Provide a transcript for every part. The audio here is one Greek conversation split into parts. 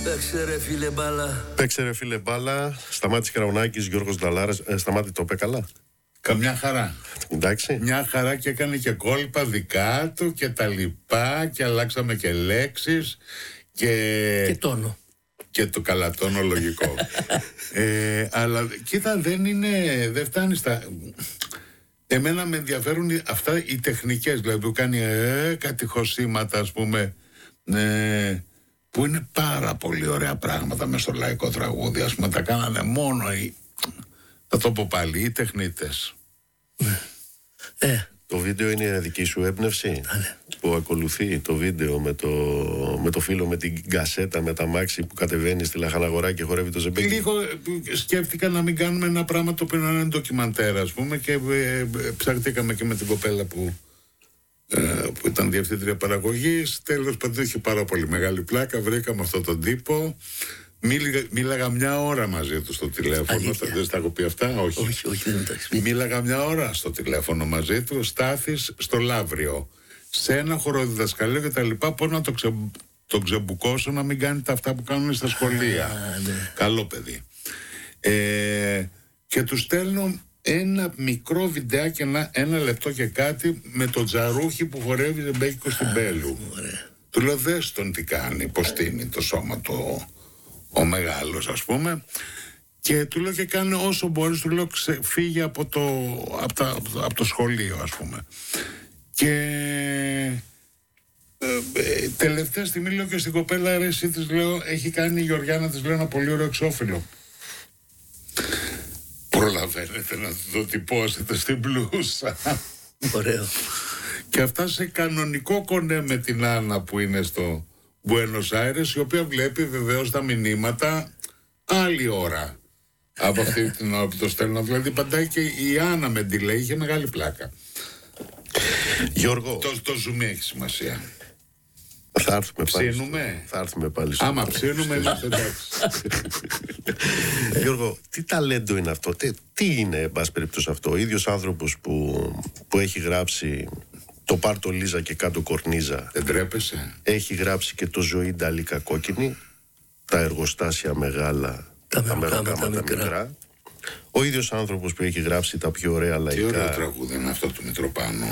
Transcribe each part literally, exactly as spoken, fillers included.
Παίξε ρε φίλε μπάλα. Παίξε ρε φίλε μπάλα. Σταμάτης Κραουνάκης, Γιώργος Νταλάρας. ε, Σταμάτη, το είπε καλά? Καμιά χαρά. Εντάξει. Μια χαρά, και έκανε και κόλπα δικά του και τα λοιπά, και αλλάξαμε και λέξεις και... Και τόνο. Και το καλά τόνο λογικό. ε, αλλά κοίτα, δεν είναι, δεν φτάνει στα... Εμένα με ενδιαφέρουν αυτά οι τεχνικές, δηλαδή που κάνει ε, κάτι χωσήματα, ας πούμε, ε, που είναι πάρα πολύ ωραία πράγματα μες στο λαϊκό τραγούδι, ας πούμε, τα κάνανε μόνο οι, θα το πω πάλι, οι τεχνίτες. Ε. Το βίντεο είναι δική σου έμπνευση? Ναι. Που ακολουθεί το βίντεο με το, με το φίλο με την κασέτα, με τα μάξι που κατεβαίνει στη Λαχαναγορά και χορεύει το ζεμπέκι. Λίγο σκέφτηκα να μην κάνουμε ένα πράγμα το οποίο να είναι ντοκιμαντέρ, ας πούμε, και ε, ψαχτήκαμε και με την κοπέλα που, ε, που ήταν διευθύντρια παραγωγής. Τέλος πάντων, είχε πάρα πολύ μεγάλη πλάκα. Βρήκαμε αυτόν τον τύπο. Μίληγα, μίλαγα μια ώρα μαζί του στο τηλέφωνο. Δεν στα έχω πει αυτά, όχι. Όχι, όχι, δεν τα έχεις πει. Μίλαγα μια ώρα στο τηλέφωνο μαζί του. Στάθης στο Λαύριο, σε ένα χοροδιδασκαλείο και τα λοιπά. Πώς να το, ξε, το ξεμπουκώσω να μην κάνει τα αυτά που κάνουν στα σχολεία. Α, ναι. Καλό παιδί. Ε, και του στέλνω ένα μικρό βιντεάκι, ένα, ένα λεπτό και κάτι, με το τζαρούχι που χορεύει ζεμπέκικο στην Μπέλου. Του λέω, δες τον τι κάνει, πως τίνει το σώμα του ο μεγάλος, ας πούμε. Και του λέω, και κάνει όσο μπορείς, του λέω, ξε, φύγε από το, από, τα, από το σχολείο, ας πούμε. Και ε, ε, τελευταία στιγμή λέω και στην κοπέλα, ρε εσύ, της λέω, έχει κάνει η Γεωργιάνα, της λέω, ένα πολύ ωραίο εξώφυλλο. Προλαβαίνετε να το τυπώσετε στην πλούσα. Ωραίο. Και αυτά σε κανονικό κονέ με την Άννα που είναι στο Μπουένος Άιρες, η οποία βλέπει βεβαίως τα μηνύματα άλλη ώρα από αυτή την ώρα που το στέλνω. Δηλαδή παντάει και η Άννα με delay, είχε μεγάλη πλάκα. Γιώργο, Το, το zoom έχει σημασία. θα έρθουμε πάλι. Ψήνουμε. Θα έρθουμε πάλι στο... Άμα ψήνουμε είμαστε εντάξει. Γιώργο, τι ταλέντο είναι αυτό? Τι, τι είναι, εν πάση περιπτώσει, αυτό? Ο ίδιος άνθρωπος που, που έχει γράψει το Πάρτο Λίζα και κάτω κορνίζα. Δεν τρέπεσαι? Έχει γράψει και το Ζωή Νταλίκα κόκκινη, τα εργοστάσια μεγάλα, τα, τα μεροκάματα μικρά. μικρά. Ο ίδιος άνθρωπος που έχει γράψει τα πιο ωραία λαϊκά. Τι ωραίο τραγούδι είναι αυτό του Μητροπάνου.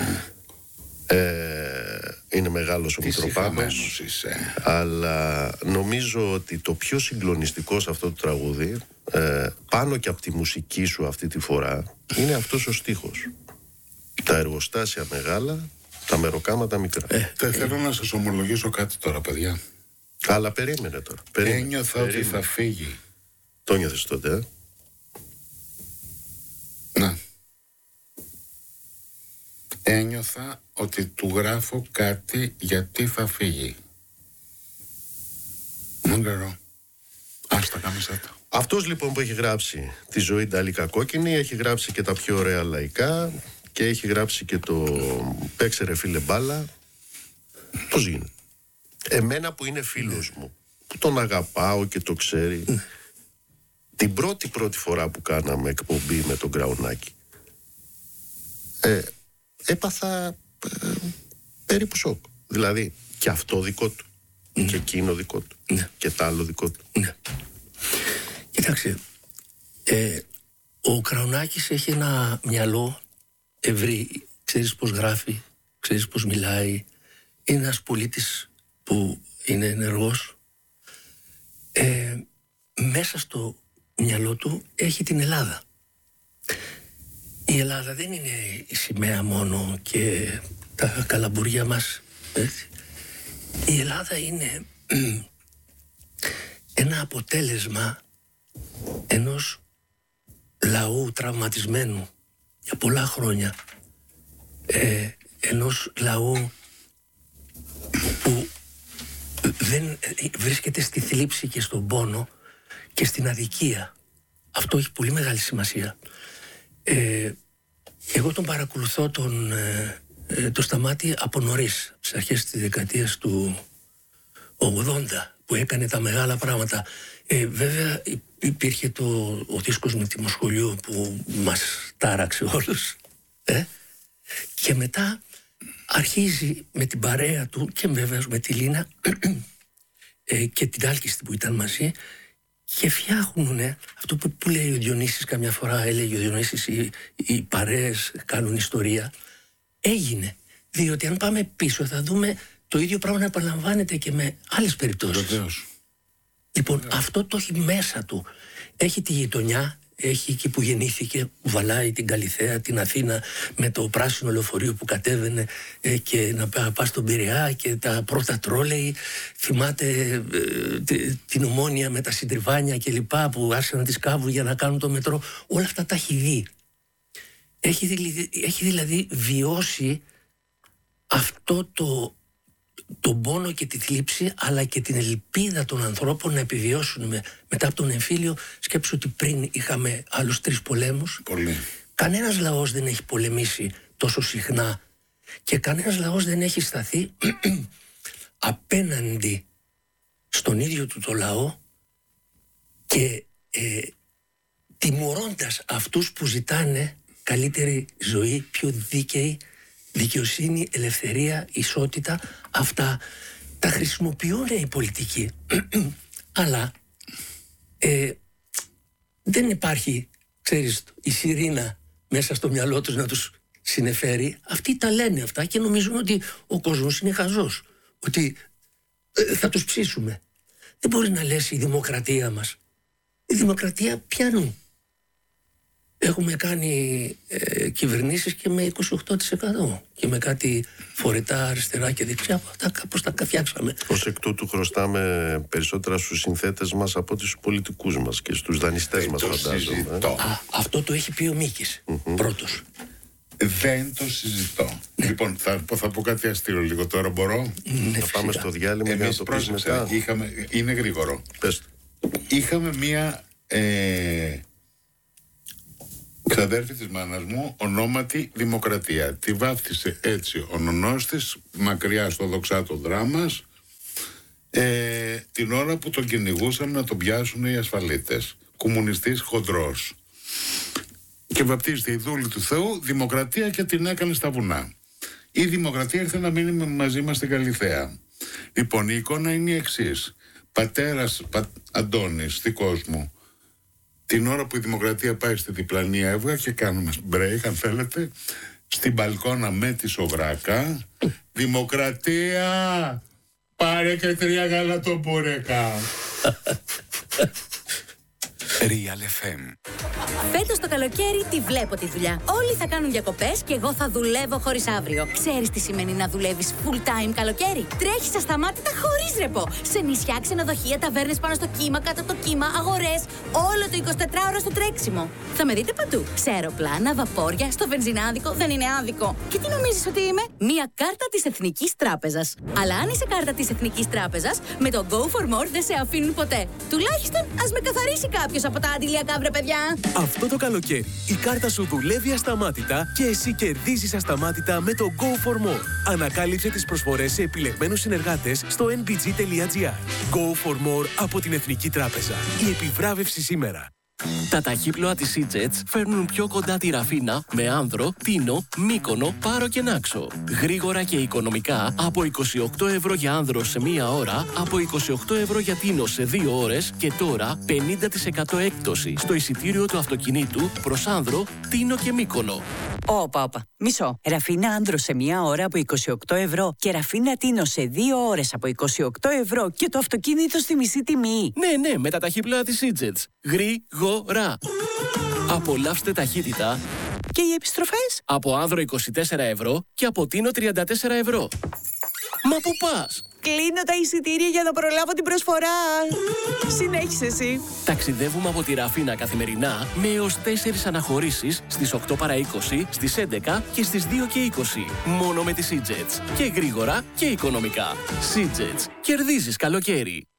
Ε, είναι μεγάλος ο Μητροπάνος, αλλά νομίζω ότι το πιο συγκλονιστικό σε αυτό το τραγούδι, ε, πάνω και από τη μουσική σου αυτή τη φορά, είναι αυτός ο στίχος. Τα εργοστάσια μεγάλα, τα μεροκάματα μικρά. Ε, ε, θέλω ε, να σας ομολογήσω κάτι τώρα, παιδιά. Αλλά περίμενε τώρα. Περίμενε, Ένιωθα περίμενε. ότι θα φύγει. Το νιώθεις τότε, ε? Να. Ένιωθα ότι του γράφω κάτι γιατί θα φύγει. Δεν ξέρω. Άστα κάμισα το. Αυτός λοιπόν που έχει γράψει τη Ζωή Νταλίκα κόκκινη, έχει γράψει και τα πιο ωραία λαϊκά και έχει γράψει και το Παίξε ρε φίλε μπάλα. Πώς γίνεται? Εμένα που είναι φίλος μου, που τον αγαπάω και το ξέρει, την πρώτη πρώτη φορά που κάναμε εκπομπή με τον Κραουνάκη, ε, έπαθα ε, περίπου σοκ. Δηλαδή και αυτό δικό του, mm. και εκείνο δικό του, mm. και τ' άλλο δικό του. Ναι. Κοιτάξτε, ε, ο Κραουνάκης έχει ένα μυαλό ευρύ. Ξέρεις πώς γράφει, ξέρεις πώς μιλάει. Είναι ένας πολίτης που είναι ενεργός. Ε, μέσα στο μυαλό του έχει την Ελλάδα. Η Ελλάδα δεν είναι η σημαία μόνο και τα καλαμπουριά μας, έτσι. Η Ελλάδα είναι ένα αποτέλεσμα ενός λαού τραυματισμένου για πολλά χρόνια, ε, ενός λαού που δεν βρίσκεται στη θλίψη και στον πόνο και στην αδικία. Αυτό έχει πολύ μεγάλη σημασία. Ε, εγώ τον παρακολουθώ τον, ε, ε, το Σταμάτη από νωρίς, στις αρχές της δεκαετίας του ογδόντα, που έκανε τα μεγάλα πράγματα. Ε, βέβαια υπήρχε το, ο δίσκος με τη Μοσχολιού που μας τάραξε όλους. Ε? Και μετά αρχίζει με την παρέα του και βέβαια με τη Λίνα ε, και την Άλκηστη που ήταν μαζί, και φτιάχνουν αυτό που, που λέει ο Διονύσης καμιά φορά, έλεγε ο Διονύσης, οι, οι παρέες κάνουν ιστορία. Έγινε. Διότι αν πάμε πίσω θα δούμε το ίδιο πράγμα να επαναλαμβάνεται και με άλλες περιπτώσεις. Βεβαίως. Λοιπόν, Βεβαίως. αυτό το έχει μέσα του. Έχει τη γειτονιά, έχει εκεί που γεννήθηκε, που βαλάει την Καλιθέα, την Αθήνα, με το πράσινο λεωφορείο που κατέβαινε ε, και να πά στον Πειραιά και τα πρώτα τρόλεϊ. Θυμάται ε, την Ομόνια με τα συντριβάνια και λοιπά που άρχισαν να τις κάβουν για να κάνουν το μετρό. Όλα αυτά τα έχει δει. Έχει, δηλαδή, έχει δηλαδή βιώσει αυτό το, τον πόνο και τη θλίψη, αλλά και την ελπίδα των ανθρώπων να επιβιώσουν με, μετά από τον εμφύλιο. Σκέψου ότι πριν είχαμε άλλους τρεις πολέμους. Πολύ. Κανένας λαός δεν έχει πολεμήσει τόσο συχνά και κανένας λαός δεν έχει σταθεί απέναντι στον ίδιο του το λαό και ε, τιμωρώντας αυτούς που ζητάνε καλύτερη ζωή, πιο δίκαιη, δικαιοσύνη, ελευθερία, ισότητα. Αυτά τα χρησιμοποιούν οι πολιτικοί. Αλλά ε, δεν υπάρχει, ξέρεις, η σιρήνα μέσα στο μυαλό τους να τους συνεφέρει. Αυτοί τα λένε αυτά και νομίζουν ότι ο κόσμος είναι χαζός, ότι ε, θα τους ψήσουμε. Δεν μπορεί να λες η δημοκρατία μας. Η δημοκρατία πιάνουν. Έχουμε κάνει ε, κυβερνήσεις και με είκοσι οκτώ τοις εκατό και με κάτι φορητά αριστερά και δεξιά. Αυτά κάπως τα φτιάξαμε. Ως εκ τούτου χρωστάμε περισσότερα στους συνθέτες μας από τους πολιτικούς μας και στους δανειστές μας, φαντάζομαι. Α, αυτό το έχει πει ο Μίκης mm-hmm. πρώτος. Δεν το συζητώ. Ναι. Λοιπόν, θα, θα πω κάτι αστείο λίγο τώρα, μπορώ. Ναι, θα πάμε στο διάλειμμα για να το πεις μετά. Είχαμε, είναι γρήγορο. Πες. Είχαμε μία ε, ξαδέρφη της μάνας μου, ονόματι Δημοκρατία. Τη βάφτισε έτσι ο νονός της, μακριά στο δοξάτο δράμας, ε, την ώρα που τον κυνηγούσαν να τον πιάσουν οι ασφαλίτες. Κομμουνιστής χοντρός. Και βαπτίζεται η δούλη του Θεού Δημοκρατία και την έκανε στα βουνά. Η Δημοκρατία ήρθε να μείνει μαζί μας στην Καλιθέα. Λοιπόν, η εικόνα είναι η εξής. Πατέρας πα, Αντώνης, δικός μου, την ώρα που η Δημοκρατία πάει στη διπλανή Εύγα και κάνουμε break, αν θέλετε, στην μπαλκόνα με τη σοβράκα. Δημοκρατία, πάρε και τρία γαλατομπουρέκα. Real εφ εμ. Φέτος το καλοκαίρι τη βλέπω τη δουλειά. Όλοι θα κάνουν διακοπές και εγώ θα δουλεύω χωρίς αύριο. Ξέρεις τι σημαίνει να δουλεύεις full time καλοκαίρι? Τρέχεις ασταμάτητα χωρίς ρεπό. Σε νησιά, ξενοδοχεία, ταβέρνες πάνω στο κύμα, κάτω από το κύμα, αγορές. Όλο το εικοσιτετράωρο στο τρέξιμο. Θα με δείτε παντού. Σε αεροπλάνα, βαπόρια, στο βενζινάδικο. Δεν είναι άδικο. Και τι νομίζεις ότι είμαι? Μία κάρτα της Εθνικής Τράπεζας. Αλλά αν είσαι κάρτα της Εθνικής Τράπεζας, με το Go for More δεν σε αφήνουν ποτέ. Τουλάχιστον ας με καθαρίσει κάποιος από τα αντιλιακά, βρε παιδιά. Αυτό το καλοκαίρι η κάρτα σου δουλεύει ασταμάτητα και εσύ κερδίζεις ασταμάτητα με το Go for More. Ανακάλυψε τις προσφορές σε επιλεγμένους συνεργάτες στο εν μπι τζι τελεία τζι άρ. Go for More από την Εθνική Τράπεζα. Η επιβράβευση σήμερα. Τα ταχύπλοα της Seajets φέρνουν πιο κοντά τη Ραφίνα με Άνδρο, Τίνο, Μύκονο, Πάρο και Νάξο. Γρήγορα και οικονομικά από είκοσι οκτώ ευρώ για Άνδρο σε μία ώρα, από είκοσι οκτώ ευρώ για Τίνο σε δύο ώρες και τώρα πενήντα τοις εκατό έκπτωση στο εισιτήριο του αυτοκινήτου προς Άνδρο, Τίνο και Μύκονο. Όπα, όπα. Μισό. Ραφίνα Άνδρο σε μία ώρα από είκοσι οκτώ ευρώ και Ραφίνα Τίνο σε δύο ώρες από είκοσι οκτώ ευρώ και το αυτοκίνητο στη μισή τιμή. Ναι, ναι, με τα ταχύπλοα της Seajets. Γρήγορα. Απολαύστε ταχύτητα. Και οι επιστροφές? Από Άνδρο είκοσι τέσσερα ευρώ και από Τίνο τριάντα τέσσερα ευρώ. Μα πού πας? Κλείνω τα εισιτήρια για να προλάβω την προσφορά. Συνέχισε εσύ. Ταξιδεύουμε από τη Ραφίνα καθημερινά με έως τέσσερις αναχωρήσεις στις οκτώ παρά είκοσι, στις έντεκα και στις δύο και είκοσι. Μόνο με τη Seajets. Και γρήγορα και οικονομικά. Seajets. Κερδίζεις καλοκαίρι.